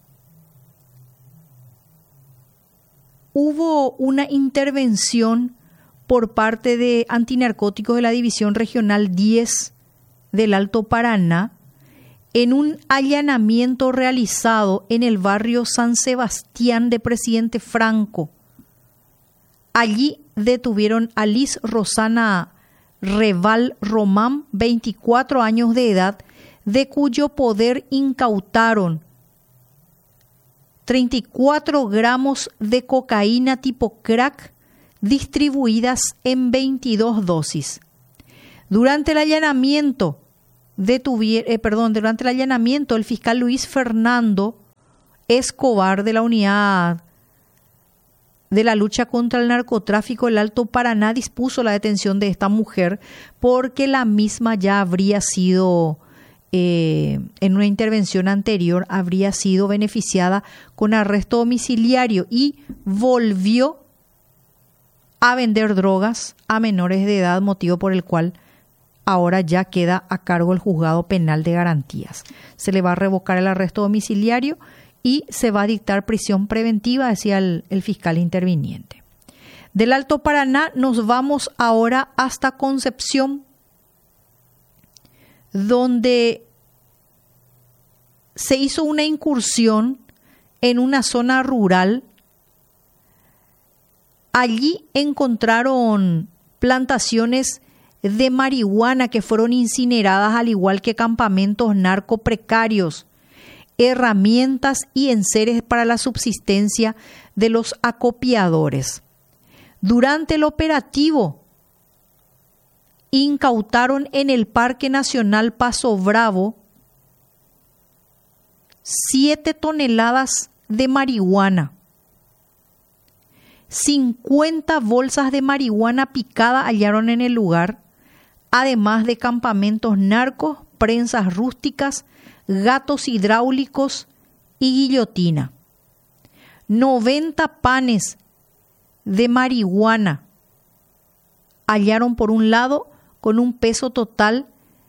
Hubo una intervención por parte de antinarcóticos de la División Regional diez del Alto Paraná en un allanamiento realizado en el barrio San Sebastián de Presidente Franco. Allí detuvieron a Liz Rosana Reval Román, veinticuatro años de edad, de cuyo poder incautaron treinta y cuatro gramos de cocaína tipo crack distribuidas en veintidós dosis. Durante el allanamiento, detuvier, eh, perdón, durante el allanamiento, el fiscal Luis Fernando Escobar de la Unidad de la Lucha contra el Narcotráfico del Alto Paraná dispuso la detención de esta mujer porque la misma ya habría sido eh, en una intervención anterior habría sido beneficiada con arresto domiciliario y volvió a vender drogas a menores de edad, motivo por el cual ahora ya queda a cargo el juzgado penal de garantías. Se le va a revocar el arresto domiciliario y se va a dictar prisión preventiva, decía el, el fiscal interviniente. Del Alto Paraná nos vamos ahora hasta Concepción, donde se hizo una incursión en una zona rural. Allí encontraron plantaciones de marihuana que fueron incineradas, al igual que campamentos narco precarios, herramientas y enseres para la subsistencia de los acopiadores. Durante el operativo, incautaron en el Parque Nacional Paso Bravo siete toneladas de marihuana, cincuenta bolsas de marihuana picada hallaron en el lugar, además de campamentos narcos, prensas rústicas, gatos hidráulicos y guillotina. noventa panes de marihuana hallaron por un lado, con un peso total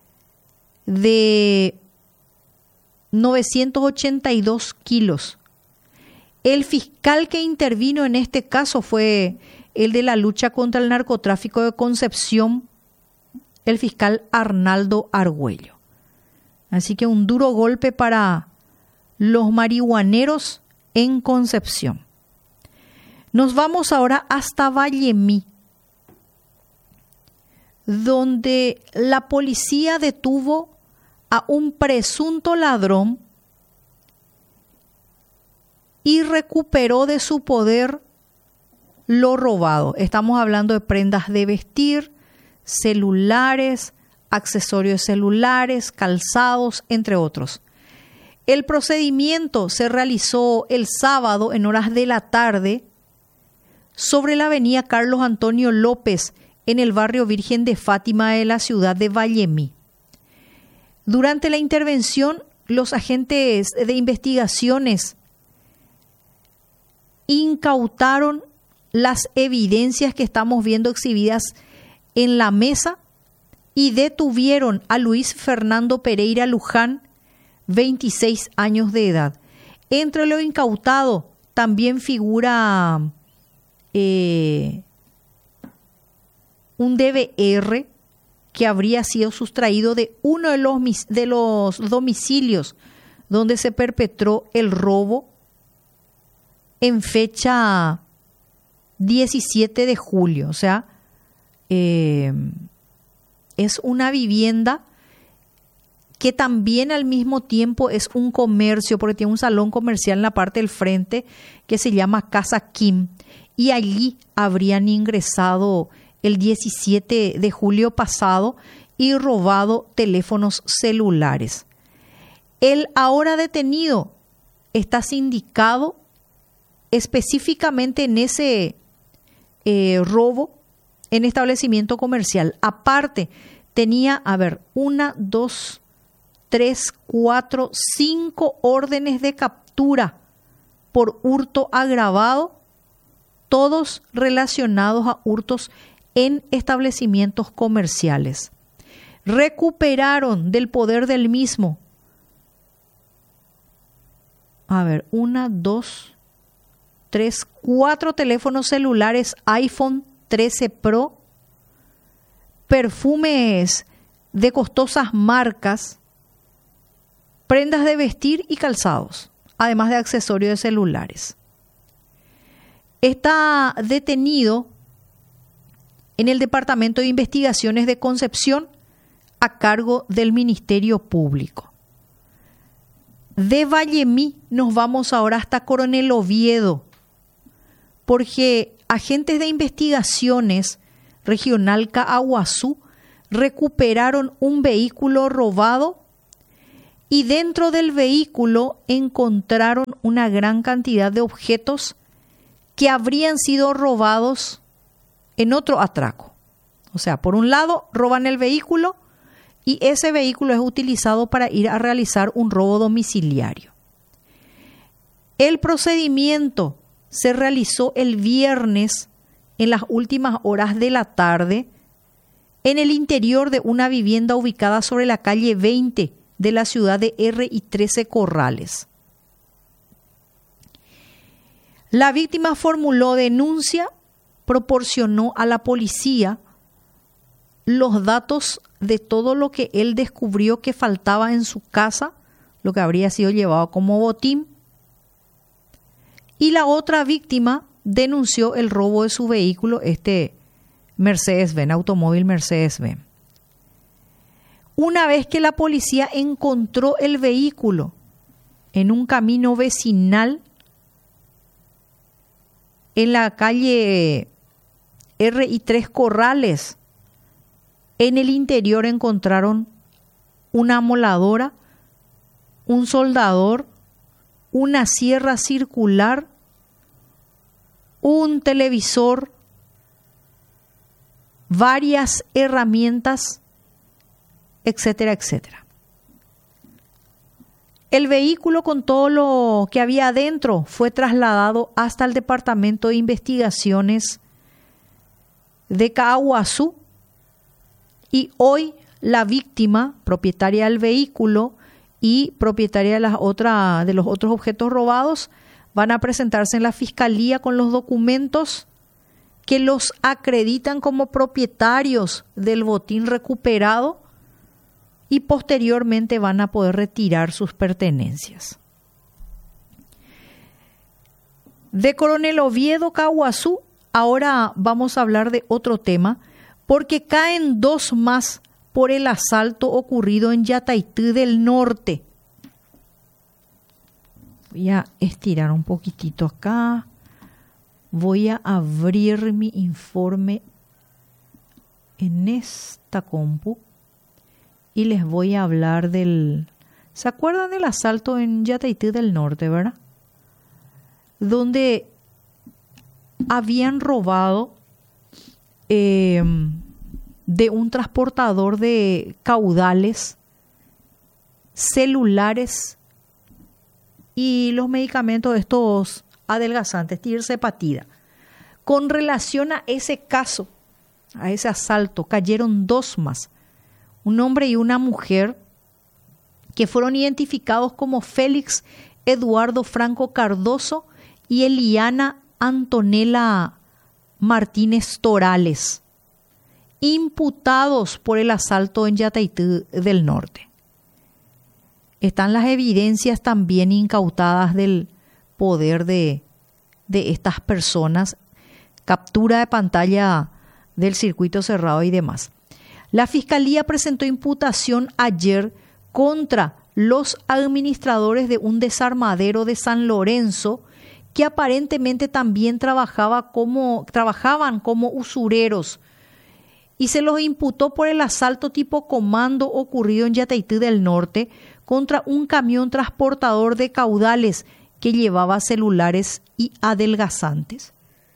de novecientos ochenta y dos kilos. El fiscal que intervino en este caso fue el de la lucha contra el narcotráfico de Concepción, el fiscal Arnaldo Argüello. Así que un duro golpe para los marihuaneros en Concepción. Nos vamos ahora hasta Vallemí, donde la policía detuvo a un presunto ladrón y recuperó de su poder lo robado. Estamos hablando de prendas de vestir, celulares, accesorios celulares, calzados, entre otros. El procedimiento se realizó el sábado en horas de la tarde sobre la avenida Carlos Antonio López, en el barrio Virgen de Fátima de la ciudad de Vallemí. Durante la intervención, los agentes de investigaciones incautaron las evidencias que estamos viendo exhibidas en la mesa y detuvieron a Luis Fernando Pereira Luján, veintiséis años de edad. Entre lo incautado también figura eh, un D V R que habría sido sustraído de uno de los, de los domicilios donde se perpetró el robo en fecha diecisiete de julio. O sea, eh, es una vivienda que también al mismo tiempo es un comercio, porque tiene un salón comercial en la parte del frente que se llama Casa Kim, y allí habrían ingresado el diecisiete de julio pasado y robado teléfonos celulares. El ahora detenido está sindicado específicamente en ese eh, robo en establecimiento comercial. Aparte, tenía, a ver, una, dos, tres, cuatro, cinco órdenes de captura por hurto agravado, todos relacionados a hurtos en establecimientos comerciales. Recuperaron del poder del mismo, a ver, una, dos, tres, cuatro teléfonos celulares iPhone trece Pro, perfumes de costosas marcas, prendas de vestir y calzados, además de accesorios de celulares. Está detenido en el Departamento de Investigaciones de Concepción a cargo del Ministerio Público. De Vallemí nos vamos ahora hasta Coronel Oviedo, porque agentes de investigaciones regional Caaguazú recuperaron un vehículo robado y dentro del vehículo encontraron una gran cantidad de objetos que habrían sido robados en otro atraco. O sea, por un lado roban el vehículo y ese vehículo es utilizado para ir a realizar un robo domiciliario. El procedimiento se realizó el viernes en las últimas horas de la tarde en el interior de una vivienda ubicada sobre la calle veinte de la ciudad de R y trece Corrales. La víctima formuló denuncia, proporcionó a la policía los datos de todo lo que él descubrió que faltaba en su casa, lo que habría sido llevado como botín, y la otra víctima denunció el robo de su vehículo, este Mercedes-Benz, automóvil Mercedes-Benz. Una vez que la policía encontró el vehículo en un camino vecinal en la calle R y tres Corrales, en el interior encontraron una amoladora, un soldador, una sierra circular, un televisor, varias herramientas, etcétera, etcétera. El vehículo con todo lo que había adentro fue trasladado hasta el Departamento de Investigaciones de Caaguazú y hoy la víctima, propietaria del vehículo y propietaria de, las otra, de los otros objetos robados, van a presentarse en la fiscalía con los documentos que los acreditan como propietarios del botín recuperado y posteriormente van a poder retirar sus pertenencias. De Coronel Oviedo, Caaguazú, ahora vamos a hablar de otro tema, porque caen dos más por el asalto ocurrido en Yataití del Norte. Voy a estirar un poquitito acá. Voy a abrir mi informe en esta compu y les voy a hablar del... ¿Se acuerdan del asalto en Yataití del Norte, verdad? Donde habían robado eh, de un transportador de caudales, celulares y los medicamentos estos adelgazantes, tirzepatida. Con relación a ese caso, a ese asalto, cayeron dos más, un hombre y una mujer, que fueron identificados como Félix Eduardo Franco Cardoso y Eliana Antonella Martínez Torales, imputados por el asalto en Yataití del Norte. Están las evidencias también incautadas del poder de, de estas personas, captura de pantalla del circuito cerrado y demás. La Fiscalía presentó imputación ayer contra los administradores de un desarmadero de San Lorenzo que aparentemente también trabajaba como, trabajaban como usureros y se los imputó por el asalto tipo comando ocurrido en Yataití del Norte contra un camión transportador de caudales que llevaba celulares y adelgazantes.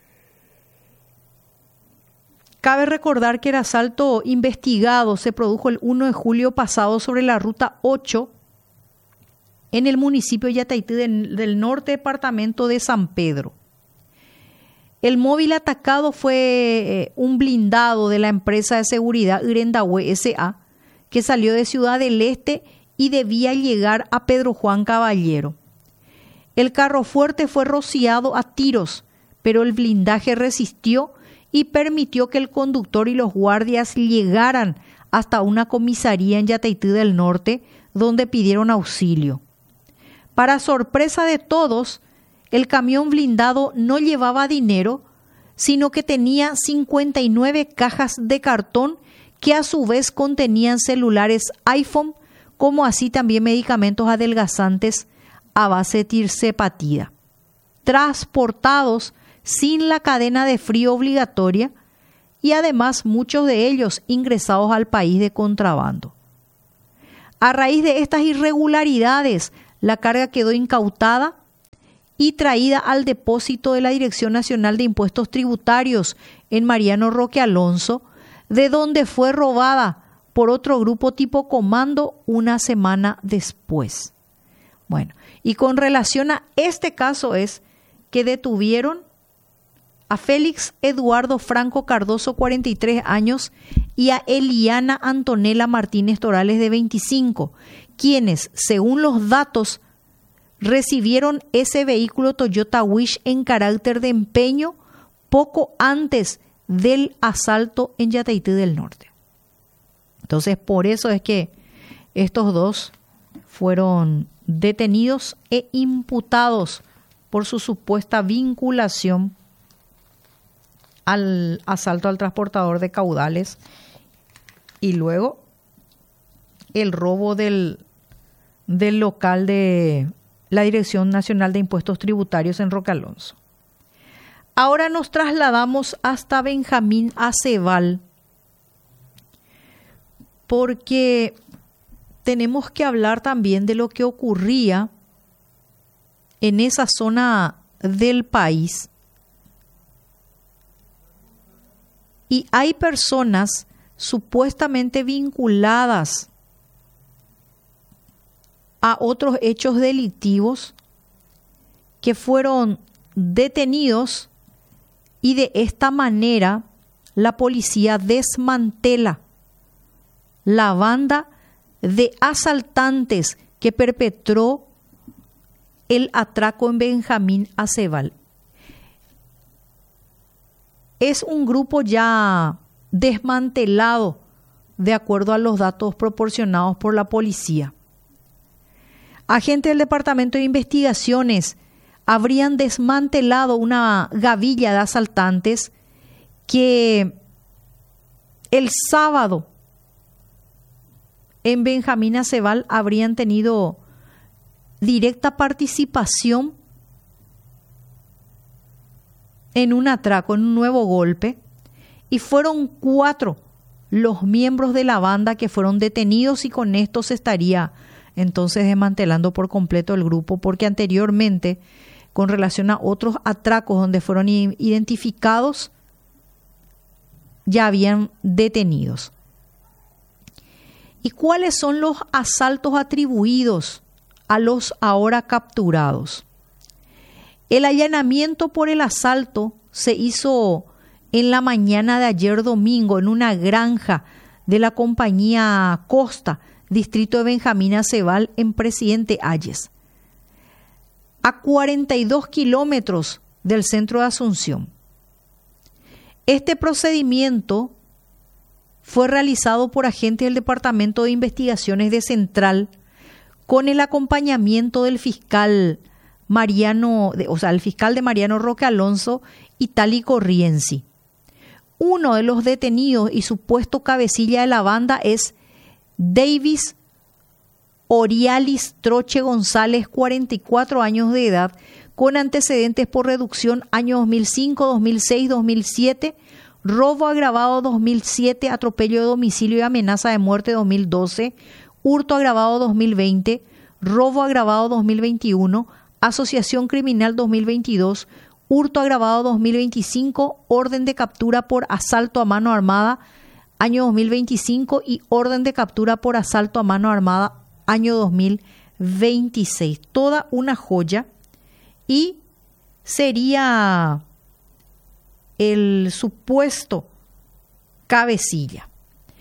Cabe recordar que el asalto investigado se produjo el primero de julio pasado sobre la ruta ocho en el municipio de Yataití del, del Norte, departamento de San Pedro. El móvil atacado fue eh, un blindado de la empresa de seguridad Irendahue S A que salió de Ciudad del Este y debía llegar a Pedro Juan Caballero. El carro fuerte fue rociado a tiros, pero el blindaje resistió y permitió que el conductor y los guardias llegaran hasta una comisaría en Yataití del Norte, donde pidieron auxilio. Para sorpresa de todos, el camión blindado no llevaba dinero, sino que tenía cincuenta y nueve cajas de cartón que a su vez contenían celulares iPhone, como así también medicamentos adelgazantes a base de tirzepatida, transportados sin la cadena de frío obligatoria y además muchos de ellos ingresados al país de contrabando. A raíz de estas irregularidades, la carga quedó incautada y traída al depósito de la Dirección Nacional de Impuestos Tributarios en Mariano Roque Alonso, de donde fue robada por otro grupo tipo comando una semana después. Bueno, y con relación a este caso es que detuvieron a Félix Eduardo Franco Cardoso, cuarenta y tres años, y a Eliana Antonella Martínez Torales, de veinticinco, quienes, según los datos, recibieron ese vehículo Toyota Wish en carácter de empeño poco antes del asalto en Yataití del Norte. Entonces, por eso es que estos dos fueron detenidos e imputados por su supuesta vinculación al asalto al transportador de caudales y luego el robo del, del local de la Dirección Nacional de Impuestos Tributarios en Roque Alonso. Ahora nos trasladamos hasta Benjamín Aceval, porque tenemos que hablar también de lo que ocurría en esa zona del país. Y hay personas supuestamente vinculadas a otros hechos delictivos que fueron detenidos, y de esta manera la policía desmantela la banda de asaltantes que perpetró el atraco en Benjamín Aceval. Es un grupo ya desmantelado de acuerdo a los datos proporcionados por la policía. Agentes del Departamento de Investigaciones habrían desmantelado una gavilla de asaltantes que el sábado en Benjamín Aceval habrían tenido directa participación en un atraco, en un nuevo golpe, y fueron cuatro los miembros de la banda que fueron detenidos, y con esto se estaría entonces desmantelando por completo el grupo, porque anteriormente, con relación a otros atracos donde fueron identificados, ya habían detenidos. ¿Y cuáles son los asaltos atribuidos a los ahora capturados? El allanamiento por el asalto se hizo en la mañana de ayer domingo en una granja de la compañía Costa, distrito de Benjamín Aceval, en Presidente Hayes, a cuarenta y dos kilómetros del centro de Asunción. Este procedimiento fue realizado por agentes del Departamento de Investigaciones de Central con el acompañamiento del fiscal Mariano, o sea, el fiscal de Mariano Roque Alonso y Tali Corrienzi. Uno de los detenidos y supuesto cabecilla de la banda es Davis Orialis Troche González, cuarenta y cuatro años de edad, con antecedentes por reducción años dos mil cinco, dos mil seis, dos mil siete, robo agravado dos mil siete, atropello de domicilio y amenaza de muerte dos mil doce, hurto agravado dos mil veinte, robo agravado dos mil veintiuno, asociación criminal dos mil veintidós, hurto agravado dos mil veinticinco, orden de captura por asalto a mano armada año dos mil veinticinco y orden de captura por asalto a mano armada año dos mil veintiséis. Toda una joya, y sería el supuesto cabecilla.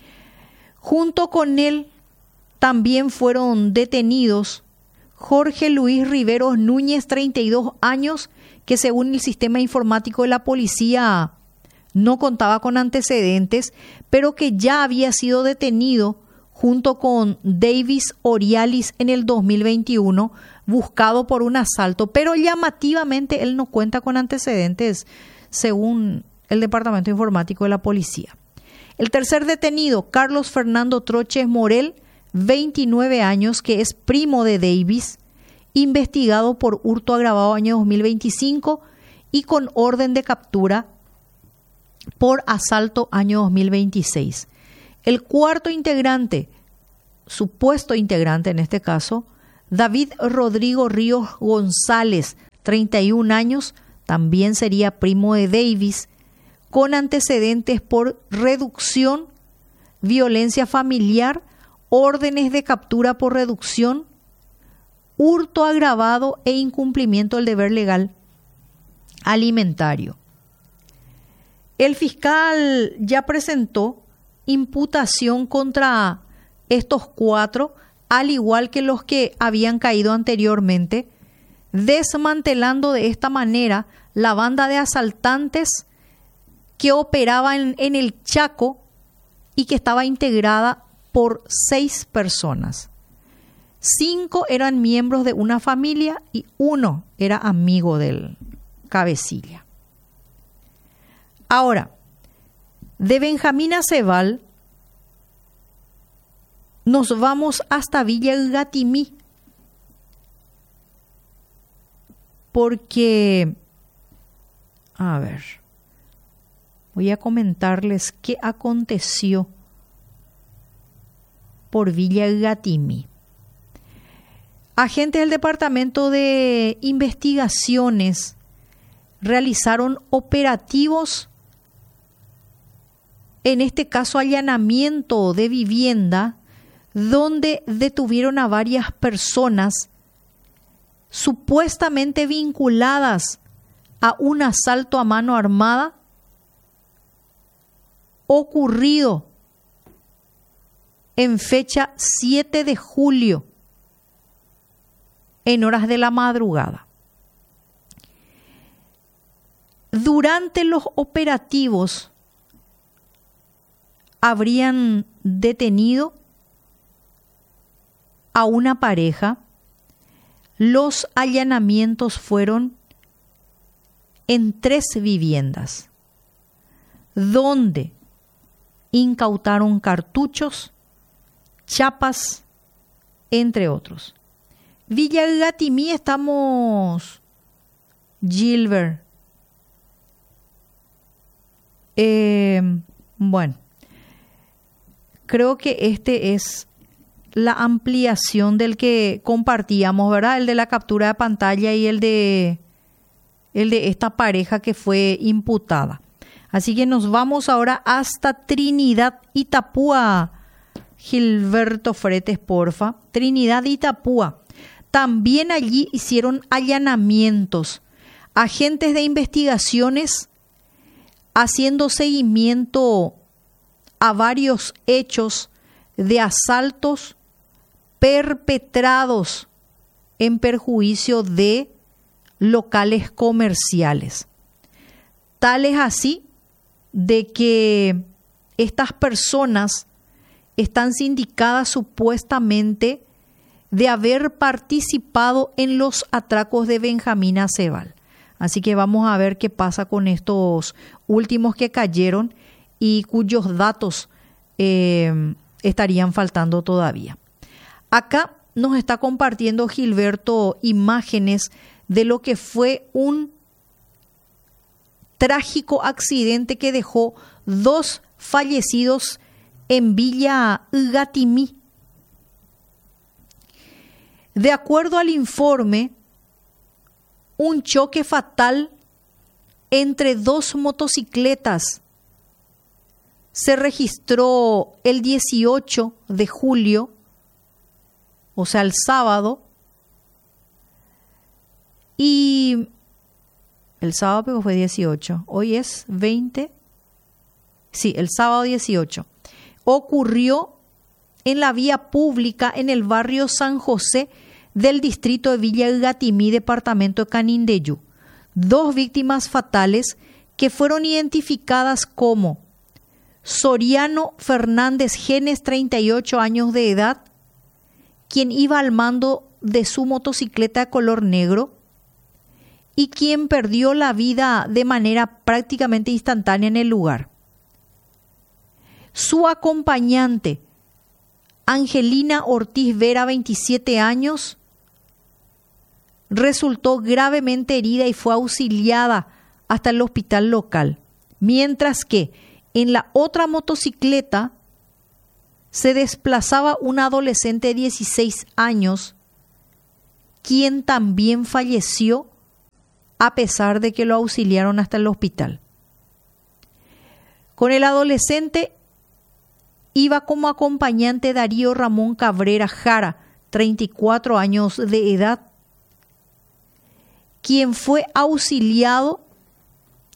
Junto con él también fueron detenidos Jorge Luis Riveros Núñez, treinta y dos años, que según el sistema informático de la policía no contaba con antecedentes, pero que ya había sido detenido junto con Davis Orialis en el dos mil veintiuno, buscado por un asalto, pero llamativamente él no cuenta con antecedentes, según el Departamento Informático de la Policía. El tercer detenido, Carlos Fernando Troches Morel, veintinueve años, que es primo de Davis, investigado por hurto agravado año dos mil veinticinco y con orden de captura por asalto año dos mil veintiséis. El cuarto integrante, supuesto integrante en este caso, David Rodrigo Ríos González, treinta y un años, también sería primo de Davis, con antecedentes por reducción, violencia familiar, órdenes de captura por reducción, hurto agravado e incumplimiento del deber legal alimentario. El fiscal ya presentó imputación contra estos cuatro, al igual que los que habían caído anteriormente, desmantelando de esta manera la banda de asaltantes que operaba en, en el Chaco y que estaba integrada por seis personas. Cinco eran miembros de una familia y uno era amigo del cabecilla. Ahora, de Benjamín Aceval nos vamos hasta Villa Gatimí, porque, a ver, voy a comentarles qué aconteció por Villa Gatimí. Agentes del Departamento de Investigaciones realizaron operativos, en este caso allanamiento de vivienda, donde detuvieron a varias personas supuestamente vinculadas a un asalto a mano armada ocurrido en fecha siete de julio, en horas de la madrugada. Durante los operativos habrían detenido a una pareja. Los allanamientos fueron en tres viviendas, donde incautaron cartuchos, chapas, entre otros. Villa Gatimí estamos, Gilbert. Eh, bueno, creo que este es la ampliación del que compartíamos, ¿verdad? El de la captura de pantalla y el de, el de esta pareja que fue imputada. Así que nos vamos ahora hasta Trinidad Itapúa. Gilberto Fretes, porfa. Trinidad Itapúa. También allí hicieron allanamientos. Agentes de investigaciones haciendo seguimiento a varios hechos de asaltos perpetrados en perjuicio de locales comerciales. Tal es así de que estas personas están sindicadas supuestamente de haber participado en los atracos de Benjamín Aceval. Así que vamos a ver qué pasa con estos últimos que cayeron y cuyos datos eh, estarían faltando todavía. Acá nos está compartiendo Gilberto imágenes de lo que fue un trágico accidente que dejó dos fallecidos en Villa Gatimí. De acuerdo al informe, un choque fatal entre dos motocicletas se registró el dieciocho de julio, o sea, el sábado, y el sábado pero fue dieciocho, hoy es veinte, sí, el sábado dieciocho, ocurrió en la vía pública en el barrio San José del distrito de Villa Gatimí, departamento de Canindeyú. Dos víctimas fatales que fueron identificadas como Soriano Fernández Genes, treinta y ocho años de edad, quien iba al mando de su motocicleta de color negro y quien perdió la vida de manera prácticamente instantánea en el lugar. Su acompañante, Angelina Ortiz Vera, veintisiete años, resultó gravemente herida y fue auxiliada hasta el hospital local, mientras que en la otra motocicleta se desplazaba un adolescente de dieciséis años, quien también falleció a pesar de que lo auxiliaron hasta el hospital. Con el adolescente iba como acompañante Darío Ramón Cabrera Jara, treinta y cuatro años de edad, quien fue auxiliado